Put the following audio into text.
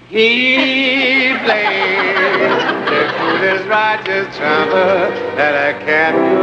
He played the coolest righteous trumpet that I can